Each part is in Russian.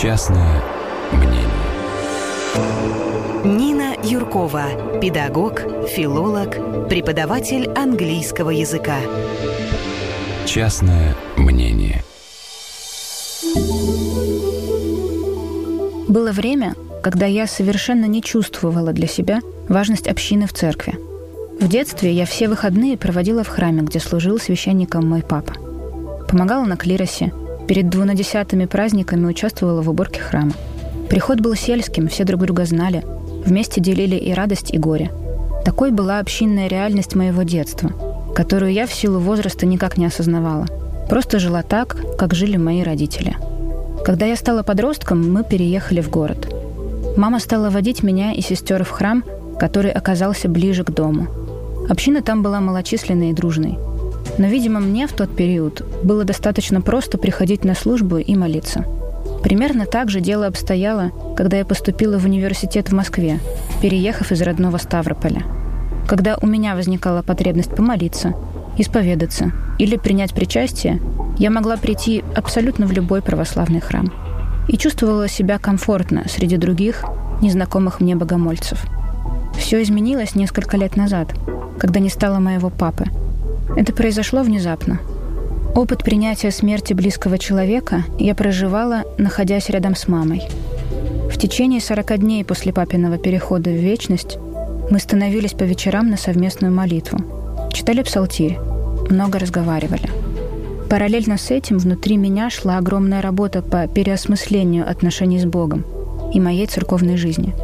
Частное мнение. Нина Юркова, педагог, филолог, преподаватель английского языка. Частное мнение. Было время, когда я совершенно не чувствовала для себя важность общины в церкви. В детстве я все выходные проводила в храме, где служил священником мой папа. Помогала на клиросе, перед 12 праздниками участвовала в уборке храма. Приход был сельским, все друг друга знали, вместе делили и радость, и горе. Такой была общинная реальность моего детства, которую я в силу возраста никак не осознавала. Просто жила так, как жили мои родители. Когда я стала подростком, мы переехали в город. Мама стала водить меня и сестер в храм, который оказался ближе к дому. Община там была малочисленной и дружной. Но, видимо, мне в тот период было достаточно просто приходить на службу и молиться. Примерно так же дело обстояло, когда я поступила в университет в Москве, переехав из родного Ставрополя. Когда у меня возникала потребность помолиться, исповедаться или принять причастие, я могла прийти абсолютно в любой православный храм. И чувствовала себя комфортно среди других, незнакомых мне богомольцев. Все изменилось несколько лет назад, когда не стало моего папы. Это произошло внезапно. Опыт принятия смерти близкого человека я проживала, находясь рядом с мамой. В течение 40 дней после папиного перехода в вечность мы становились по вечерам на совместную молитву, читали псалтирь, много разговаривали. Параллельно с этим внутри меня шла огромная работа по переосмыслению отношений с Богом и моей церковной жизни.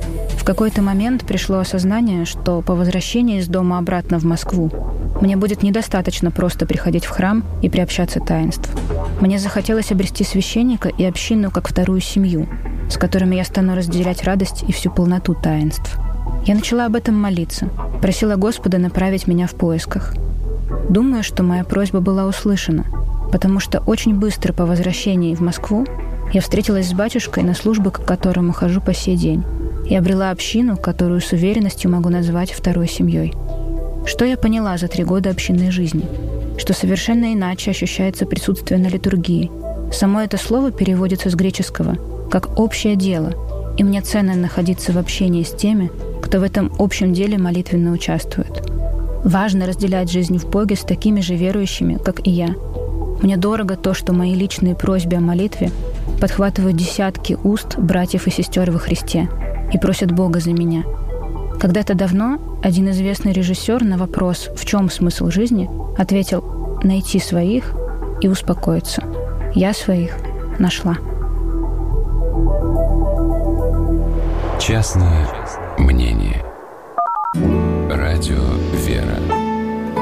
В какой-то момент пришло осознание, что по возвращении из дома обратно в Москву мне будет недостаточно просто приходить в храм и приобщаться таинств. Мне захотелось обрести священника и общину как вторую семью, с которыми я стану разделять радость и всю полноту таинств. Я начала об этом молиться, просила Господа направить меня в поисках. Думаю, что моя просьба была услышана, потому что очень быстро по возвращении в Москву я встретилась с батюшкой, на службы к которому хожу по сей день, и обрела общину, которую с уверенностью могу назвать второй семьей. Что я поняла за 3 года общинной жизни? Что совершенно иначе ощущается присутствие на литургии. Само это слово переводится с греческого как «общее дело», и мне ценно находиться в общении с теми, кто в этом общем деле молитвенно участвует. Важно разделять жизнь в Боге с такими же верующими, как и я. Мне дорого то, что мои личные просьбы о молитве подхватывают десятки уст братьев и сестер во Христе и просят Бога за меня. Когда-то давно один известный режиссер на вопрос «В чем смысл жизни?» ответил «Найти своих и успокоиться. Я своих нашла». Частное мнение.